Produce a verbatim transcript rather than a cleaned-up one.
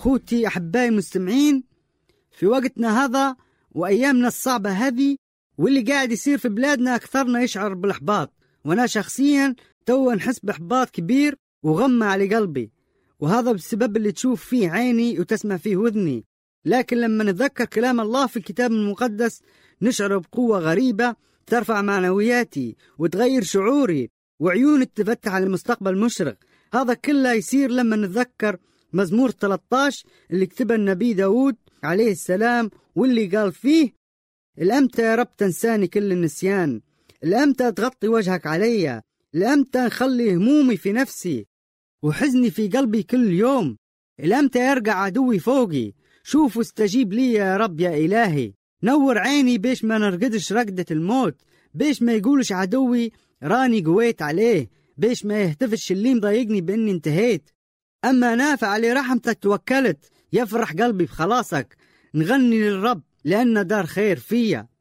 أخوتي أحبائي المستمعين، في وقتنا هذا وأيامنا الصعبة هذه واللي قاعد يصير في بلادنا أكثرنا يشعر بالإحباط، وأنا شخصيا توا نحس بإحباط كبير وغمة على قلبي، وهذا بسبب اللي تشوف فيه عيني وتسمع فيه وذني. لكن لما نتذكر كلام الله في الكتاب المقدس نشعر بقوة غريبة ترفع معنوياتي وتغير شعوري، وعيوني تفتح على المستقبل مشرق. هذا كله يصير لما نتذكر مزمور ثلاثة عشر اللي كتبه النبي داود عليه السلام، واللي قال فيه: الأمتى يا رب تنساني كل النسيان؟ الأمتى تغطي وجهك علي؟ الأمتى نخلي همومي في نفسي وحزني في قلبي كل يوم؟ الأمتى يرجع عدوي فوقي؟ شوف واستجيب لي يا رب يا إلهي. نور عيني بيش ما نرقدش رقدة الموت، بيش ما يقولش عدوي راني قويت عليه، بيش ما يهتفش اللي مضايقني بإني انتهيت. أما نافع على رحمتك توكلت، يفرح قلبي بخلاصك. نغني للرب لأن دار خير فيا.